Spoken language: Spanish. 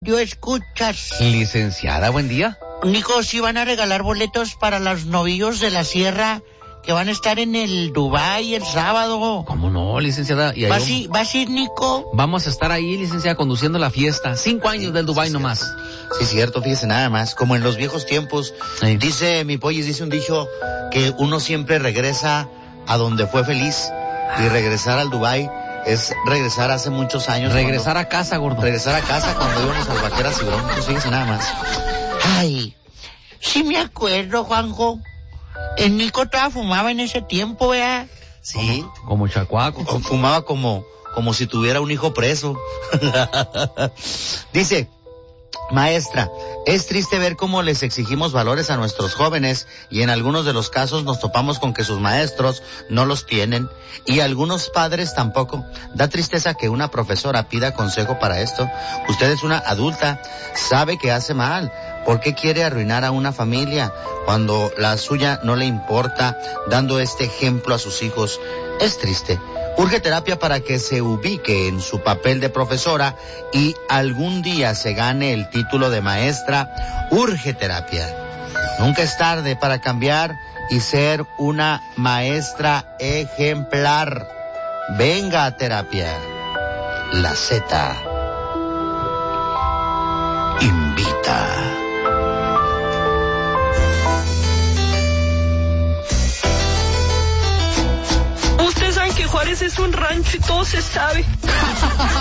Radio escuchas. Licenciada, buen día. Nico, ¿sí van a regalar boletos para los novillos de la sierra que van a estar en el Dubái el sábado? ¿Cómo no, licenciada? ¿Y ahí ¿Vas a ir, Nico? Vamos a estar ahí, licenciada, conduciendo la fiesta. 5 años del Dubái nomás. Sí, cierto, fíjese nada más. Como en los viejos tiempos, Sí. dice mi pollis, dice un dicho que uno siempre regresa a donde fue feliz. Y regresar al Dubái es regresar hace muchos años. Regresar a casa, gordo. Regresar a casa cuando íbamos al Vaqueras y Broncos, fíjese nada más. Ay, sí me acuerdo, Juanjo. El Nico todavía fumaba en ese tiempo, ¿verdad? Sí. Como chacuaco. O fumaba como si tuviera un hijo preso. Dice, maestra, es triste ver cómo les exigimos valores a nuestros jóvenes y en algunos de los casos nos topamos con que sus maestros no los tienen y algunos padres tampoco. Da tristeza que una profesora pida consejo para esto. Usted es una adulta, sabe que hace mal. ¿Por qué quiere arruinar a una familia cuando la suya no le importa, dando este ejemplo a sus hijos? Es triste. Urge terapia para que se ubique en su papel de profesora y algún día se gane el título de maestra. Urge terapia. Nunca es tarde para cambiar y ser una maestra ejemplar. Venga a terapia. La Z invita. Ustedes saben que Juárez es un rancho y todo se sabe.